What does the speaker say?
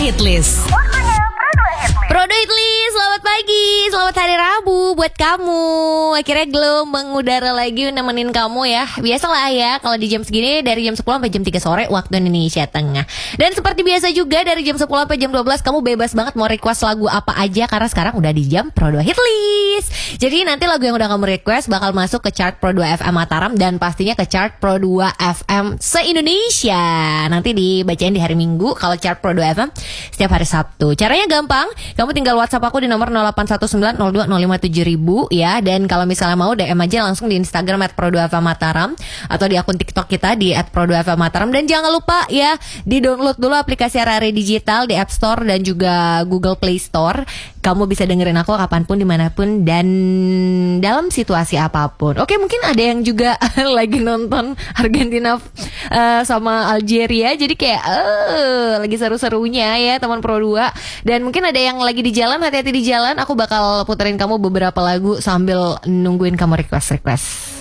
Hitlist. Prodo Hitlist, selamat pagi, selamat hari Rabu buat kamu. Akhirnya Glow mengudara lagi nemenin kamu ya. Biasalah ya, kalau di jam segini dari jam 10 sampai jam 3 sore waktu Indonesia Tengah. Dan seperti biasa juga dari jam 10 sampai jam 12 kamu bebas banget mau request lagu apa aja, karena sekarang udah di jam Pro 2 Hitlist. Jadi nanti lagu yang udah kamu request bakal masuk ke chart Pro 2 FM Mataram dan pastinya ke chart Pro 2 FM se-Indonesia. Nanti dibacain di hari Minggu kalau chart Pro 2 FM setiap hari Sabtu. Caranya gampang. Kamu tinggal WhatsApp aku di nomor 081902057000 ya. Dan kalau misalnya mau DM aja langsung di Instagram @pro2fm Mataram atau di akun TikTok kita di @pro2fm Mataram. Dan jangan lupa ya, di-download dulu aplikasi RRI Digital di App Store dan juga Google Play Store. Kamu bisa dengerin aku kapanpun, dimanapun, dan dalam situasi apapun. Oke, mungkin ada yang juga lagi nonton Argentina sama Algeria. Jadi kayak lagi seru-serunya ya teman Pro 2. Dan mungkin ada yang lagi di jalan, hati-hati di jalan. Aku bakal puterin kamu beberapa lagu sambil nungguin kamu request.